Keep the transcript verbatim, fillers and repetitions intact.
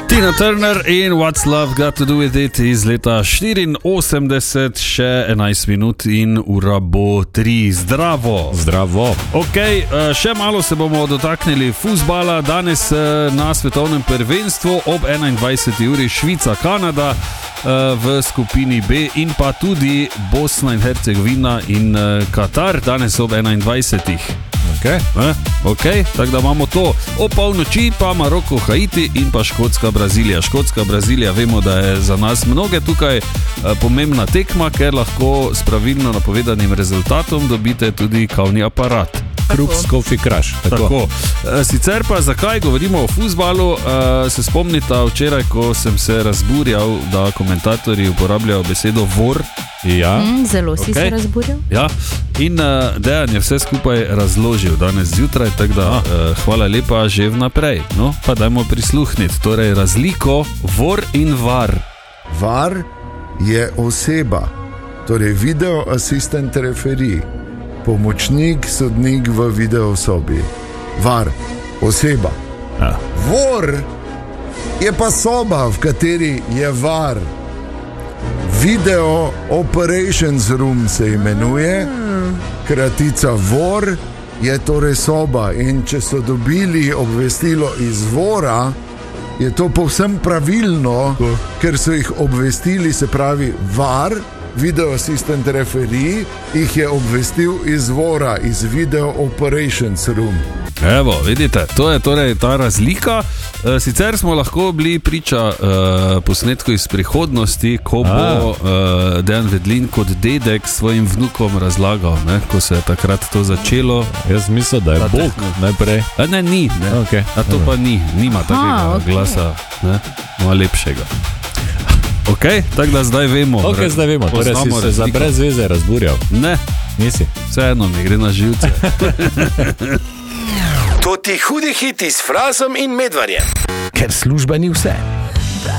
Tina Turner in What's Love Got To Do With It iz leta štiriinosemdeset, še enajst minut in ura bo tri. Zdravo. Zdravo. Ok, še malo se bomo dotaknili fuzbala. Danes na svetovnem prvenstvu ob enaindvajseti uri Švica, Kanada v skupini B in pa tudi Bosna in Hercegovina in Katar danes ob enaindvajsetih. Okay. Ok, tako da imamo to. O polnoči pa Maroko, Haiti in pa Škotska, Brazilija. Škotska, Brazilija, vemo, da je za nas mnoge tukaj pomembna tekma, ker lahko s pravilno napovedanim rezultatom dobite tudi kavni aparat. Kruh s coffee crush. Tako. Tako. Sicer pa, zakaj govorimo o fuzbalu, se spomnite včeraj, ko sem se razburjal, da komentatorji uporabljajo besedo vor. Ja. Mm, zelo si okay. se razburjal. Ja. In uh, Dejan je vse skupaj razložil danes zjutraj, tako da uh, hvala lepa že vnaprej. No, pa dajmo prisluhniti. Torej, razliko vor in var. Var je oseba, torej video assistant referee, pomočnik sodnik v videosobi. Var, oseba. Ja. Vor je pa soba, v kateri je var. Video operations room se imenuje, kratica vor je torej soba, in če so dobili obvestilo iz vora, je to povsem pravilno, ker so jih obvestili, se pravi var, video assistant referee, jih je obvestil iz vora, iz video operations room. Evo, vidite, to je torej ta razlika. E, sicer smo lahko bili priča e, posnetku iz prihodnosti, ko bo e, Dejan Vedlin kot dedek svojim vnukom razlagal, ne, ko se je takrat to začelo. Jaz mislim, da je Bog najprej. A ne, ni, ne. Okay. A to pa ni, nima takega A, okay. glasa, ne, ima lepšega. Ok, tako da zdaj vemo. Ok, zdaj vemo, torej si se za brez veze razburjal. Ne, nisi. Vseeno mi gre na živce. To ti hudi hiti s Frazom in Medvarjem. Ker služba ni vse.